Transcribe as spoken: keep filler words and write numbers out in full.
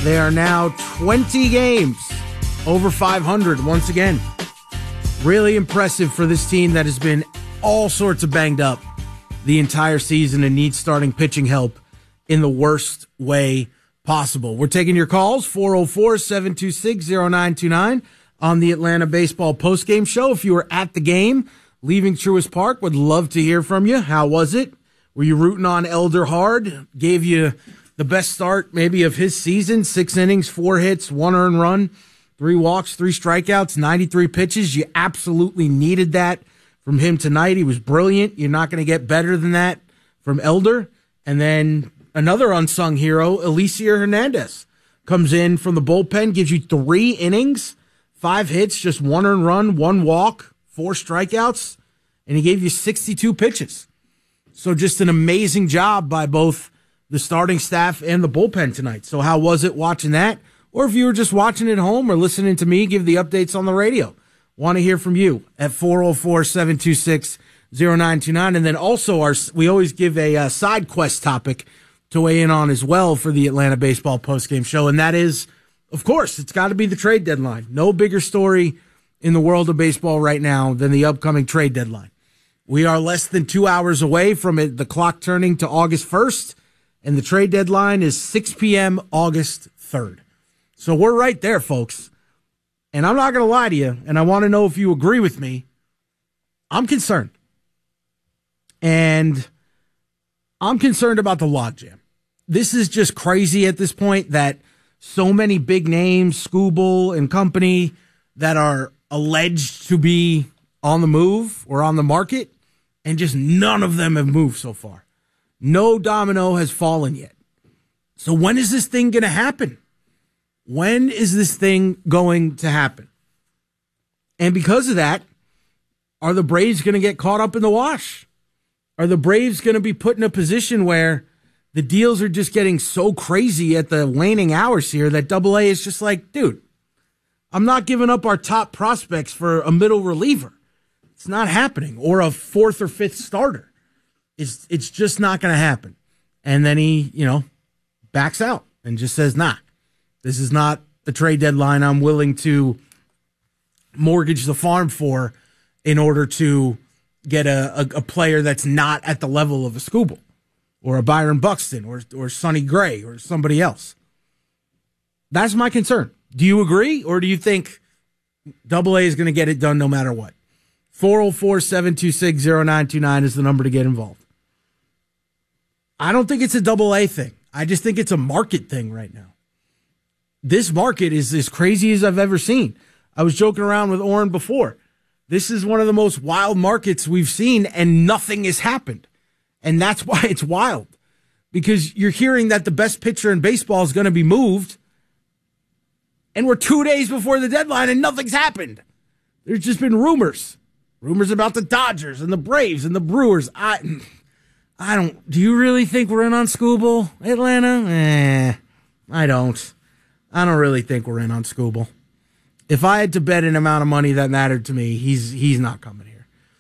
They are now twenty games over five hundred once again. Really impressive for this team that has been all sorts of banged up the entire season and needs starting pitching help in the worst way possible. We're taking your calls, four oh four, seven two six, oh nine two nine on the Atlanta Baseball Postgame Show. If you were at the game, leaving Truist Park, would love to hear from you. How was it? Were you rooting on Elder hard? Gave you the best start maybe of his season, six innings, four hits, one earned run, three walks, three strikeouts, ninety-three pitches. You absolutely needed that from him tonight. He was brilliant. You're not going to get better than that from Elder. And then another unsung hero, Elieser Hernandez, comes in from the bullpen, gives you three innings, five hits, just one earned run, one walk, four strikeouts, and he gave you sixty-two pitches. So just an amazing job by both the starting staff and the bullpen tonight. So how was it watching that? Or if you were just watching at home or listening to me give the updates on the radio, want to hear from you at four oh four, seven two six, oh nine two nine. And then also our we always give a uh, side quest topic to weigh in on as well for the Atlanta Baseball Postgame Show. And that is, of course, it's got to be the trade deadline. No bigger story in the world of baseball right now than the upcoming trade deadline. We are less than two hours away from it, the clock turning to August first. And the trade deadline is six p.m. August third. So we're right there, folks. And I'm not going to lie to you, and I want to know if you agree with me. I'm concerned. And I'm concerned about the logjam. This is just crazy at this point that so many big names, Skubal and company, that are alleged to be on the move or on the market, and just none of them have moved so far. No domino has fallen yet. So when is this thing going to happen? When is this thing going to happen? And because of that, are the Braves going to get caught up in the wash? Are the Braves going to be put in a position where the deals are just getting so crazy at the waning hours here that Double A is just like, dude, I'm not giving up our top prospects for a middle reliever. It's not happening. Or a fourth or fifth starter. It's, it's just not going to happen. And then he, you know, backs out and just says, nah, this is not the trade deadline I'm willing to mortgage the farm for in order to get a, a, a player that's not at the level of a Skubal or a Byron Buxton or, or Sonny Gray or somebody else. That's my concern. Do you agree, or do you think Double A is going to get it done no matter what? four oh four, seven two six, oh nine two nine is the number to get involved. I don't think it's a Double A thing. I just think it's a market thing right now. This market is as crazy as I've ever seen. I was joking around with Oren before. This is one of the most wild markets we've seen, and nothing has happened. And that's why it's wild. Because you're hearing that the best pitcher in baseball is going to be moved, and we're two days before the deadline, and nothing's happened. There's just been rumors. Rumors about the Dodgers and the Braves and the Brewers. I... I don't, do you really think we're in on Skubal, Atlanta? Eh, I don't. I don't really think we're in on Skubal. If I had to bet an amount of money that mattered to me, he's he's not coming here.